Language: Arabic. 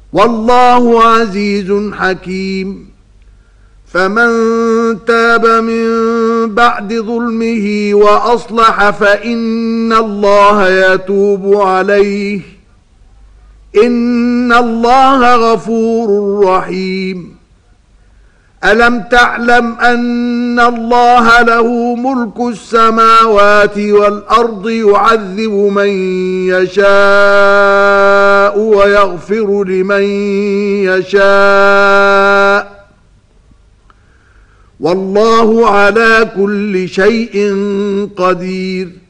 والله عزيز حكيم. فمن تاب من بعد ظلمه وأصلح فإن الله يتوب عليه، إن الله غفور رحيم. ألم تعلم أن الله له ملك السماوات والأرض يعذب من يشاء ويغفر لمن يشاء، والله على كل شيء قدير.